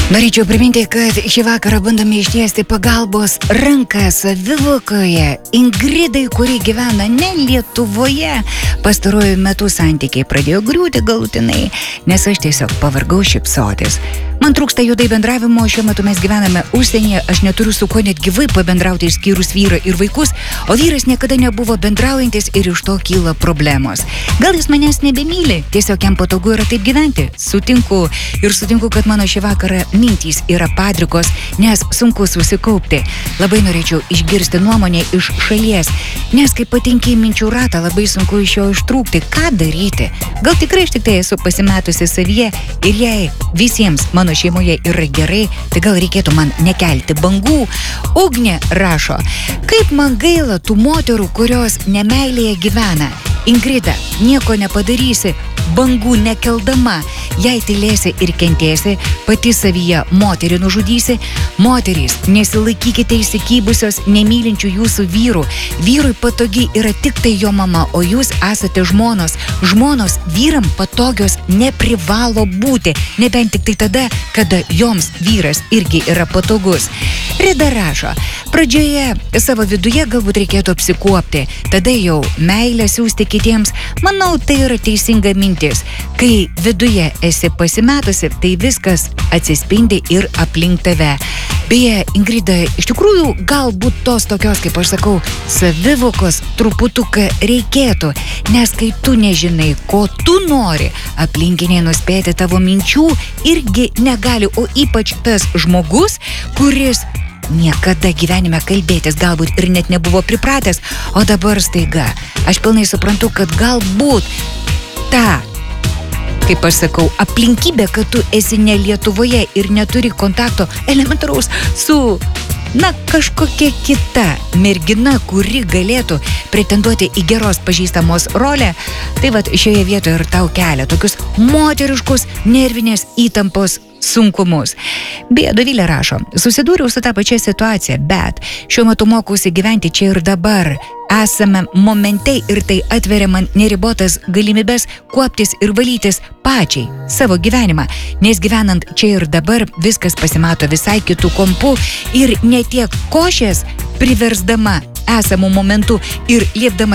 Norėčiau priminti, kad šį vakarą bandome ištiesti pagalbos ranką savivokoje Ingridai, kuri gyvena ne Lietuvoje. Pastaruoju metu santykiai pradėjo griūti galutinai, nes aš tiesiog pavargau šypsotis. Man trūksta juodai bendravimo, šiuo metu mes gyvename užsienyje, aš neturiu su ko net gyvai pabendrauti išskyrus vyrą ir vaikus, o vyras niekada nebuvo bendraujantis ir iš to kyla problemos. Gal jis manęs nebemyli, tiesiog jam patogu yra taip gyventi. Sutinku, kad mano šį vakarą mintys yra padrikos, nes sunku susikaupti. Labai norėčiau išgirsti nuomonę iš šalies, nes kai patenki į minčių ratą, labai sunku iš jo ištrūkti. Ką daryti? Gal tikrai aš tik tai esu pasimetusi savyje ir jei visiems mano šeimoje yra gerai, tai gal reikėtų man nekelti bangų. Ugnė rašo, kaip man gaila tų moterų, kurios nemeilėje gyvena. Ingrida, nieko nepadarysi, bangų nekeldama. Jei tylėsi ir kentėsi, pati savyje moterį nužudysi. Moterys, nesilaikykite įsikybusios nemylinčių jūsų vyrų. Vyrui patogi yra tik tai jo mama, o jūs esate žmonos. Žmonos vyram patogios neprivalo būti, nebent tik tai tada, kada joms vyras irgi yra patogus. Rida rašo, pradžioje savo viduje galbūt reikėtų apsikuopti, tada jau meilę siųsti kitiems. Manau, tai yra teisinga mintis. Kai viduje esi pasimetusi, tai viskas atsispindi ir aplink tave. Beje, Ingrida, iš tikrųjų galbūt tos tokios, kaip aš sakau, savivokos truputuką reikėtų, nes kai tu nežinai, ko tu nori, aplinkiniai nuspėti tavo minčių irgi negali, o ypač tas žmogus, kuris niekada gyvenime kalbėtis galbūt ir net nebuvo pripratęs, o dabar staiga. Aš pilnai suprantu, kad galbūt ta, kaip aš sakau, aplinkybė, kad tu esi ne Lietuvoje ir neturi kontakto elementaraus su, kažkokia kita mergina, kuri galėtų pretenduoti į geros pažįstamos rolę, tai vat šioje vietoje ir tau kelia tokius moteriškus nervinės įtampos sunkumus. Beje, Dovilė rašo, susidūriau su tą pačią situaciją, bet šiuo metu mokausi gyventi čia ir dabar. Esame momente ir tai atveria man neribotas galimybės kuoptis ir valytis pačiai savo gyvenimą, nes gyvenant čia ir dabar viskas pasimato visai kitų kampų ir ne tiek košės priversdama esamų momentų ir liepdama